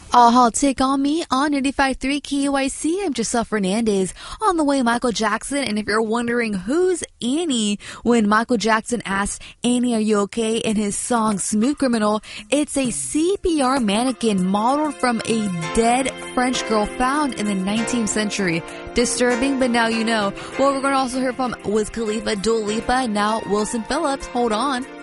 Take on me on 95.3 KYC. I'm Giselle Fernandez. On the way, Michael Jackson. And if you're wondering who's Annie, when Michael Jackson asks Annie, are you okay? In his song Smooth Criminal, it's a CPR mannequin modeled from a dead French girl found in the 19th century. Disturbing, but now you know. Well, we're going to also hear from Wiz Khalifa, Dua Lipa, and now Wilson Phillips. Hold on.